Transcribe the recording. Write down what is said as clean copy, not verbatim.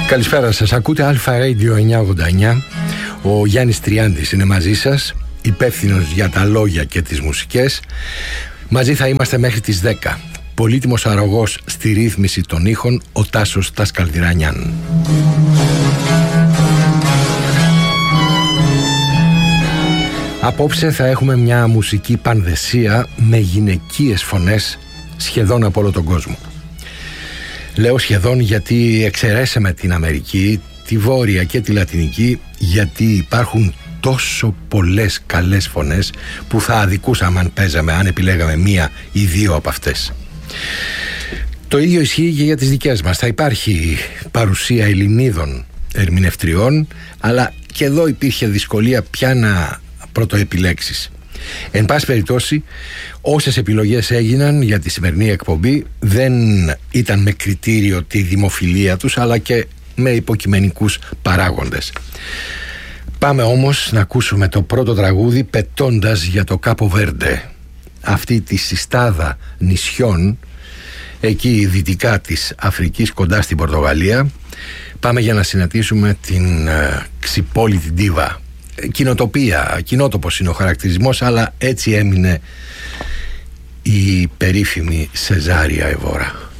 Καλησπέρα σας, ακούτε Αλφα Radio 989. Ο Γιάννης Τριάντης είναι μαζί σας, υπεύθυνος για τα λόγια και τις μουσικές. Μαζί θα είμαστε μέχρι τις 10. Πολύτιμος αρρωγός στη ρύθμιση των ήχων, ο Τάσος Τασκαλδηρανιάν. Απόψε θα έχουμε μια μουσική πανδεσία με γυναικείες φωνές σχεδόν από όλο τον κόσμο. Λέω σχεδόν γιατί εξαιρέσαμε την Αμερική, τη Βόρεια και τη Λατινική, γιατί υπάρχουν τόσο πολλές καλές φωνές που θα αδικούσαμε αν παίζαμε, αν επιλέγαμε μία ή δύο από αυτές. Το ίδιο ισχύει και για τις δικές μας. Θα υπάρχει παρουσία Ελληνίδων ερμηνευτριών, αλλά και εδώ υπήρχε δυσκολία πια να πρωτοεπιλέξεις. Εν πάση περιπτώσει, όσες επιλογές έγιναν για τη σημερινή εκπομπή δεν ήταν με κριτήριο τη δημοφιλία τους, αλλά και με υποκειμενικούς παράγοντες. Πάμε όμως να ακούσουμε το πρώτο τραγούδι, πετώντας για το Κάπο Βέρντε, αυτή τη συστάδα νησιών εκεί δυτικά της Αφρικής, κοντά στην Πορτογαλία. Πάμε για να συναντήσουμε την ξυπόλυτη ντίβα. Κοινοτοπία, κοινότοπος είναι ο χαρακτηρισμός, αλλά έτσι έμεινε η περίφημη Σεζάρια Εβόρα.